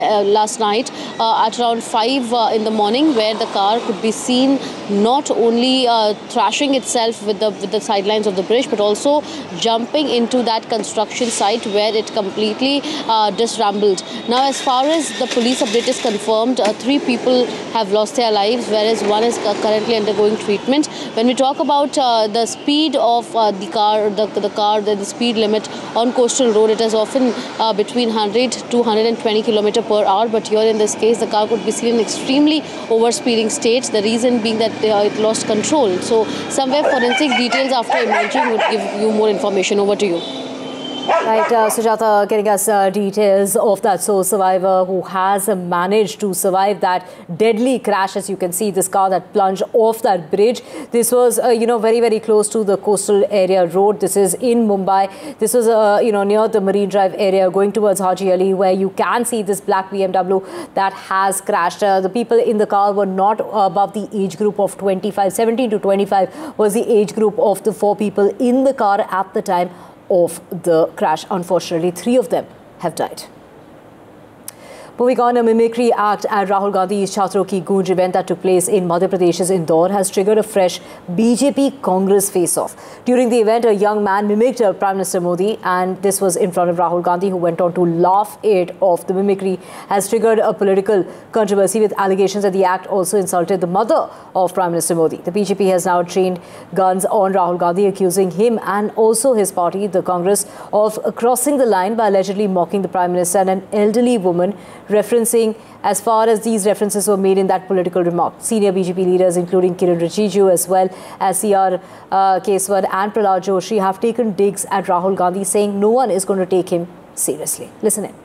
last night at around 5 in the morning, where the car could be seen not only thrashing itself with the sidelines of the bridge, but also jumping into that construction site where it completely disrambled. Now, as far as the police update is confirmed, 3 people have lost their lives, whereas 1 is currently undergoing treatment. When we talk about the speed of the speed limit on coastal road, it is often between 100 to 120 km per hour, but here in this case the car could be seen in extremely overspeeding state, the reason being that it lost control. So somewhere forensic details after emerging would give you more information. Over to you. Right, Sujata getting us details of that sole survivor who has managed to survive that deadly crash. As you can see, this car that plunged off that bridge. This was, very, very close to the coastal area road. This is in Mumbai. This was, near the Marine Drive area going towards Haji Ali, where you can see this black BMW that has crashed. The people in the car were not above the age group of 25. 17 to 25 was the age group of the 4 people in the car at the time of the crash. Unfortunately, 3 of them have died. Moving on, a mimicry act at Rahul Gandhi's Chhatron Ki Goonj event that took place in Madhya Pradesh's Indore has triggered a fresh BJP Congress face-off. During the event, a young man mimicked Prime Minister Modi, and this was in front of Rahul Gandhi, who went on to laugh it off. The mimicry has triggered a political controversy with allegations that the act also insulted the mother of Prime Minister Modi. The BJP has now trained guns on Rahul Gandhi, accusing him and also his party, the Congress, of crossing the line by allegedly mocking the Prime Minister and an elderly woman, referencing as far as these references were made in that political remark. Senior BJP leaders, including Kiran Rijiju as well as C.R. Keswar and Prahlad Joshi, have taken digs at Rahul Gandhi, saying no one is going to take him seriously. Listen in.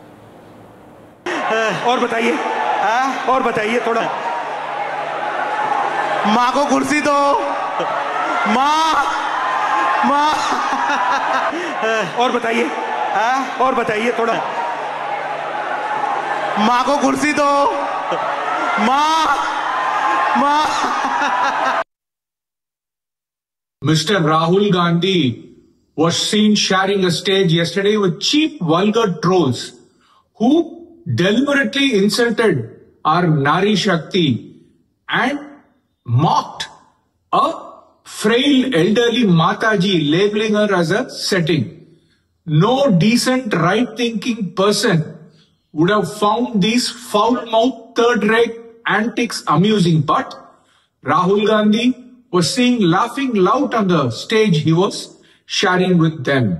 और बताइए थोड़ा। माँ को कुर्सी दो, माँ। और बताइए थोड़ा। माँ को कुर्सी दो, माँ। Mr. Rahul Gandhi was seen sharing a stage yesterday with cheap, vulgar trolls who deliberately insulted our Nari Shakti and mocked a frail elderly Mataji, labeling her as a setting. No decent, right-thinking person would have found these foul-mouthed, third-rate antics amusing, but Rahul Gandhi was seen laughing loud on the stage he was sharing with them.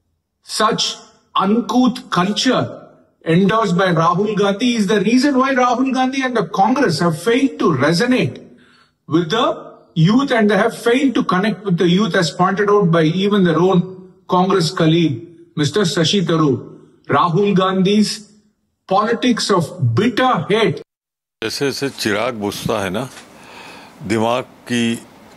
Such uncouth culture endorsed by Rahul Gandhi is the reason why Rahul Gandhi and the Congress have failed to resonate with the youth, and they have failed to connect with the youth, as pointed out by even their own Congress colleague, Mr. Shashi Tharoor. Rahul Gandhi's politics of bitter hate. जैसे चिराग बुझता है ना, दिमाग की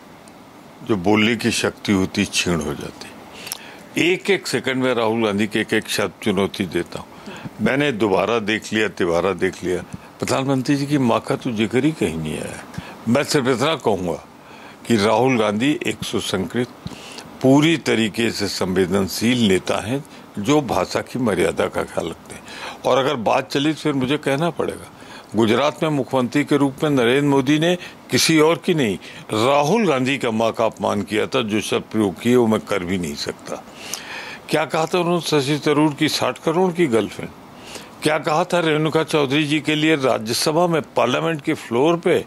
जो बोलने की शक्ति होती क्षीण हो जाती। एक सेकंड में राहुल गांधी के एक शब्द चुनौती देता हूँ। मैंने दोबारा देख लिया, तिबारा देख लिया, प्रधानमंत्री जी की माँ का तो जिक्र ही कहीं नहीं आया। मैं सिर्फ इतना कहूँगा कि राहुल गांधी एक सुसंस्कृत, पूरी तरीके से संवेदनशील नेता हैं, जो भाषा की मर्यादा का ख्याल रखते हैं। और अगर बात चली तो फिर मुझे कहना पड़ेगा, गुजरात में मुख्यमंत्री के रूप में नरेंद्र मोदी ने किसी और की नहीं, राहुल गांधी का मां का अपमान किया था। जो शब्द प्रयोग किए वो मैं कर भी नहीं सकता। क्या कहा था उन्होंने शशि थरूर की 60 करोड़ की गर्लफ्रेंड? क्या कहा था रेणुका चौधरी जी के लिए राज्यसभा में, पार्लियामेंट के फ्लोर पे?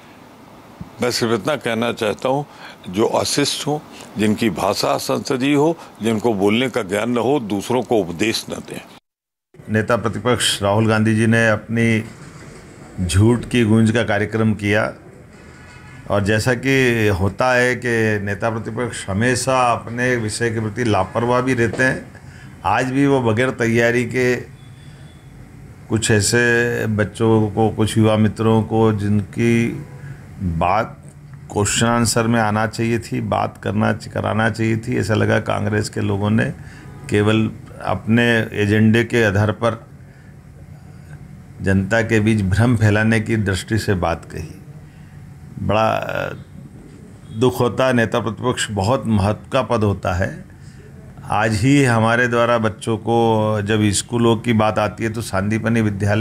मैं सिर्फ इतना कहना चाहता हूँ, जो अशिष्ट हो, जिनकी भाषा संसदीय हो, जिनको बोलने का ज्ञान न हो, दूसरों को उपदेश न दें। नेता प्रतिपक्ष राहुल गांधी जी ने अपनी झूठ की गूंज का कार्यक्रम किया, और जैसा कि होता है कि नेता प्रतिपक्ष हमेशा अपने विषय के प्रति लापरवाह भी रहते हैं, आज भी वो बगैर तैयारी के कुछ ऐसे बच्चों को, कुछ युवा मित्रों को, जिनकी बात क्वेश्चन आंसर में आना चाहिए थी, बात कराना चाहिए थी, ऐसा लगा कांग्रेस के लोगों ने केवल अपने एजेंडे के आधार पर जनता के बीच भ्रम फैलाने की दृष्टि से बात कही। बड़ा दुख होता है, नेता प्रतिपक्ष बहुत महत्व का पद होता है, आज ही हमारे द्वारा बच्चों को जब स्कूलों की बात आती है तो सांदीपनि विद्यालय